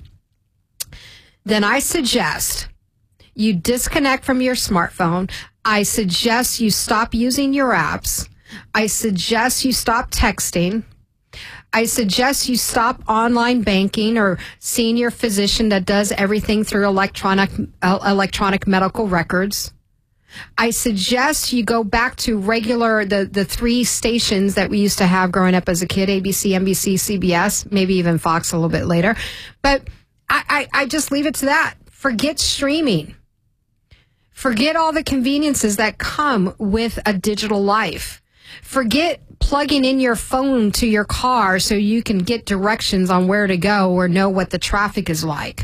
Speaker 1: then I suggest you disconnect from your smartphone. I suggest you stop using your apps. I suggest you stop texting. I suggest you stop online banking or seeing your physician that does everything through electronic uh, electronic medical records. I suggest you go back to regular, the, the three stations that we used to have growing up as a kid, A B C, N B C, C B S, maybe even Fox a little bit later. But I, I, I just leave it to that. Forget streaming. Forget all the conveniences that come with a digital life. Forget plugging in your phone to your car so you can get directions on where to go or know what the traffic is like.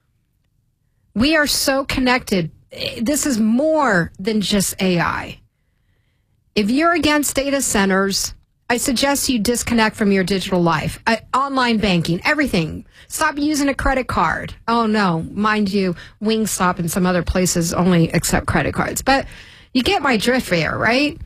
Speaker 1: We are so connected. This is more than just A I. If you're against data centers, I suggest you disconnect from your digital life. Uh, online banking, everything. Stop using a credit card. Oh, no. Mind you, Wingstop and some other places only accept credit cards. But you get my drift here, right?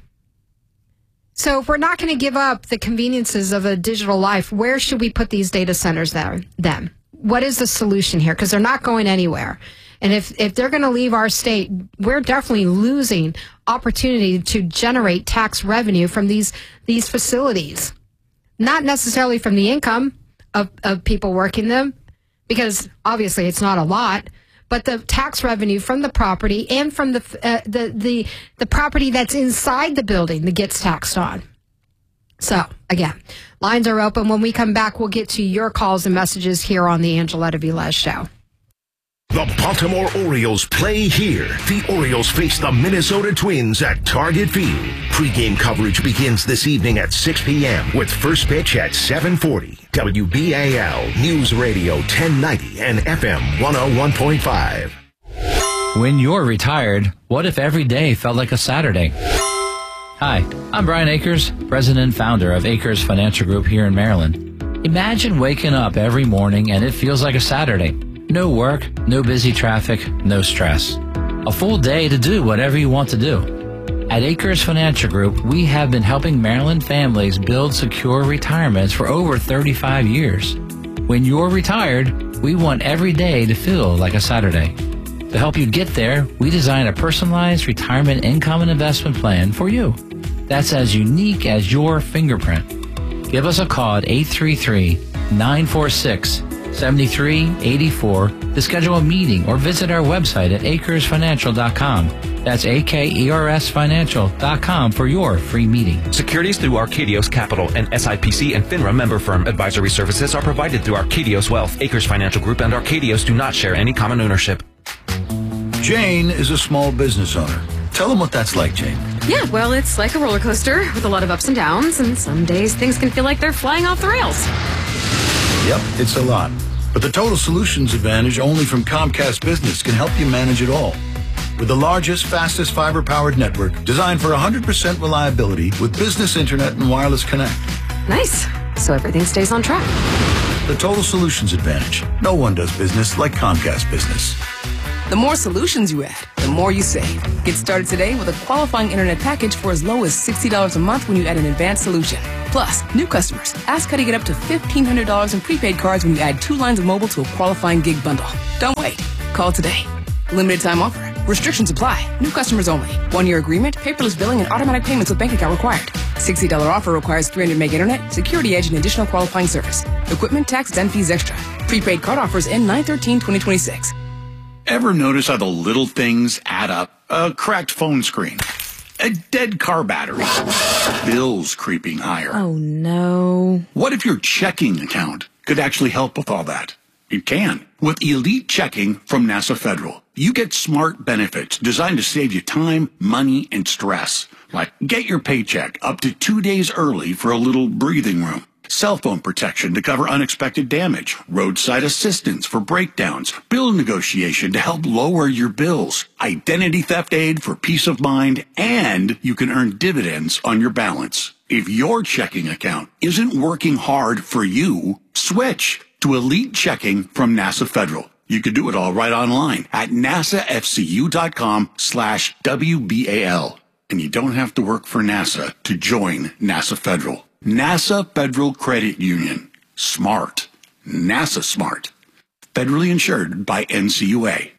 Speaker 1: So if we're not going to give up the conveniences of a digital life, where should we put these data centers there, then? What is the solution here? Because they're not going anywhere. And if, if they're going to leave our state, we're definitely losing opportunity to generate tax revenue from these these facilities. Not necessarily from the income of, of people working them, because obviously it's not a lot, but the tax revenue from the property and from the uh, the, the the property that's inside the building that gets taxed on. So, again, lines are open. When we come back, we'll get to your calls and messages here on the Angeletta Velez Show.
Speaker 16: The Baltimore Orioles play here. The Orioles face the Minnesota Twins at Target Field. Pre-game coverage begins this evening at six p.m. with first pitch at seven forty. W B A L News Radio ten ninety and F M one oh one point five.
Speaker 2: When you're retired, what if every day felt like a Saturday? Hi, I'm Brian Akers, president and founder of Akers Financial Group here in Maryland. Imagine waking up every morning and it feels like a Saturday. No work, no busy traffic, no stress. A full day to do whatever you want to do. At Akers Financial Group, we have been helping Maryland families build secure retirements for over thirty-five years. When you're retired, we want every day to feel like a Saturday. To help you get there, we designed a personalized retirement income and investment plan for you. That's as unique as your fingerprint. Give us a call at eight three three, nine four six, seven three eight four to schedule a meeting or visit our website at acres financial dot com. That's A K E R S financial dot com for your free meeting.
Speaker 3: Securities through Arcadios Capital and S I P C and FINRA member firm. Advisory services are provided through Arcadios Wealth. Acres Financial Group and Arcadios do not share any common ownership.
Speaker 4: Jane is a small business owner. Tell them what that's like, Jane.
Speaker 11: Yeah, well, it's like a roller coaster with a lot of ups and downs, and some days things can feel like they're flying off the rails.
Speaker 4: Yep, it's a lot. But the Total Solutions Advantage only from Comcast Business can help you manage it all. With the largest, fastest fiber-powered network designed for one hundred percent reliability with business internet and wireless connect.
Speaker 11: Nice. So everything stays on track.
Speaker 4: The Total Solutions Advantage. No one does business like Comcast Business.
Speaker 15: The more solutions you add, the more you save. Get started today with a qualifying internet package for as low as sixty dollars a month when you add an advanced solution. Plus, new customers, ask how to get up to fifteen hundred dollars in prepaid cards when you add two lines of mobile to a qualifying gig bundle. Don't wait. Call today. Limited time offer. Restrictions apply. New customers only. One-year agreement, paperless billing, and automatic payments with bank account required. sixty dollars offer requires three hundred meg internet, security edge, and additional qualifying service. Equipment, tax, and fees extra. Prepaid card offers end nine thirteen twenty twenty-six.
Speaker 17: Ever notice how the little things add up? A cracked phone screen, a dead car battery, bills creeping higher.
Speaker 11: Oh, no.
Speaker 17: What if your checking account could actually help with all that? It can. With Elite Checking from NASA Federal, you get smart benefits designed to save you time, money, and stress. Like get your paycheck up to two days early for a little breathing room. Cell phone protection to cover unexpected damage, roadside assistance for breakdowns, bill negotiation to help lower your bills, identity theft aid for peace of mind, and you can earn dividends on your balance. If your checking account isn't working hard for you, switch to Elite Checking from NASA Federal. You can do it all right online at nasafcu.com slash WBAL. And you don't have to work for NASA to join NASA Federal. NASA Federal Credit Union. Smart. NASA smart. Federally insured by N C U A.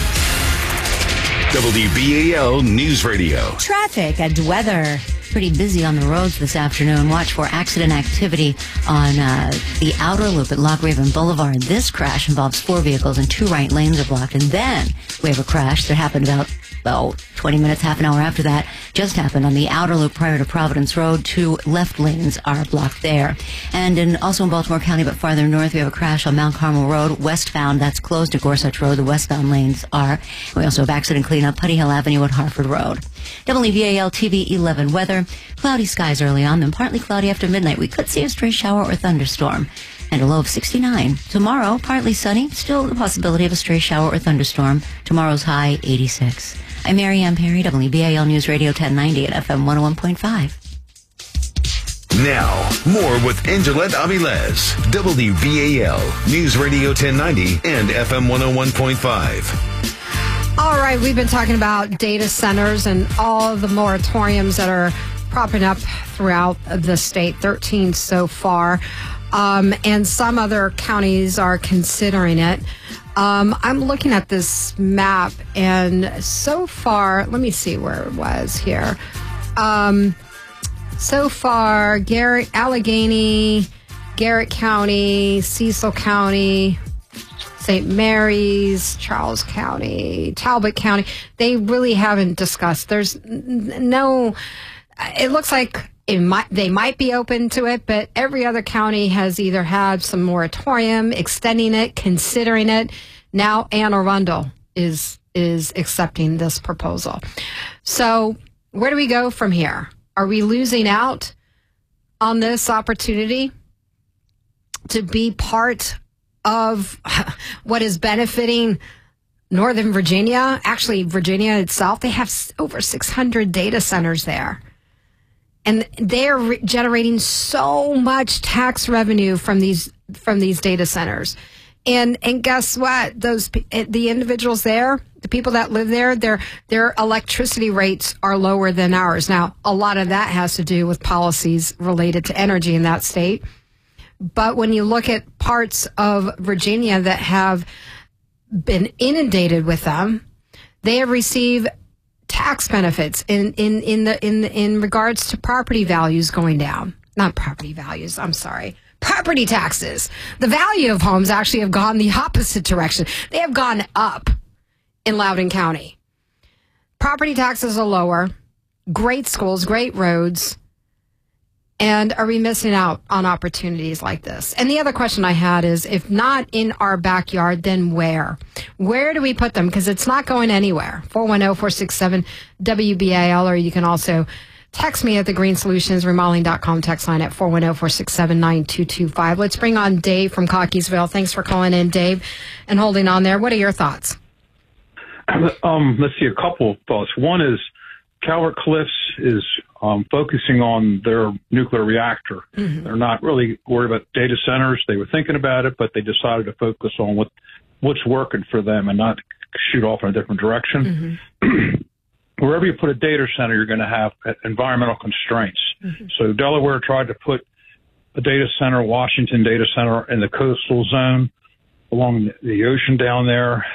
Speaker 16: W B A L News Radio.
Speaker 27: Traffic and weather. Pretty busy on the roads this afternoon. Watch for accident activity on uh, the outer loop at Loch Raven Boulevard. This crash involves four vehicles and two right lanes are blocked. And then we have a crash that happened about About twenty minutes, half an hour after that, just happened on the outer loop prior to Providence Road. Two left lanes are blocked there. And in, also in Baltimore County, but farther north, we have a crash on Mount Carmel Road, westbound. That's closed to Gorsuch Road. The westbound lanes are. We also have accident cleanup, Putty Hill Avenue at Harford Road. W V A L T V eleven weather. Cloudy skies early on, then partly cloudy after midnight. We could see a stray shower or thunderstorm. And a low of sixty-nine. Tomorrow, partly sunny. Still the possibility of a stray shower or thunderstorm. Tomorrow's high, eighty-six. I'm Mary Ann Perry, W B A L News Radio ten ninety at F M one oh one point five.
Speaker 16: Now, more with Angelette Avilés, W B A L News Radio ten ninety and F M one oh one point five.
Speaker 1: All right, we've been talking about data centers and all the moratoriums that are propping up throughout the state, thirteen so far, um, and some other counties are considering it. Um, I'm looking at this map, and so far, let me see where it was here. Um, so far, Garrett, Allegheny, Garrett County, Cecil County, Saint Mary's, Charles County, Talbot County, they really haven't discussed. There's no, it looks like it might, they might be open to it, but every other county has either had some moratorium, extending it, considering it. Now Anne Arundel is is accepting this proposal. So where do we go from here? Are we losing out on this opportunity to be part of what is benefiting Northern Virginia? Actually, Virginia itself, they have over six hundred data centers there. And they're re- generating so much tax revenue from these from these data centers. And and guess what? Those the individuals there, the people that live there, their their electricity rates are lower than ours. Now, a lot of that has to do with policies related to energy in that state. But when you look at parts of Virginia that have been inundated with them, they have received tax benefits in, in, in the in in regards to property values going down. Not property values, I'm sorry. Property taxes. The value of homes actually have gone the opposite direction. They have gone up in Loudoun County. Property taxes are lower, great schools, great roads, and are we missing out on opportunities like this? And the other question I had is, if not in our backyard, then where? Where do we put them? Because it's not going anywhere. four one zero, four six seven, W B A L, or you can also text me at the Green Solutions Remodeling dot com text line at four one zero, four six seven, nine two two five. Let's bring on Dave from Cockeysville. Thanks for calling in, Dave, and holding on there. What are your thoughts?
Speaker 5: Um, let's see, a couple of thoughts. One is Calvert Cliffs is um, focusing on their nuclear reactor. Mm-hmm. They're not really worried about data centers. They were thinking about it, but they decided to focus on what what's working for them and not shoot off in a different direction. Mm-hmm. Wherever you put a data center, you're going to have environmental constraints. Mm-hmm. So Delaware tried to put a data center, Washington data center, in the coastal zone along the ocean down there.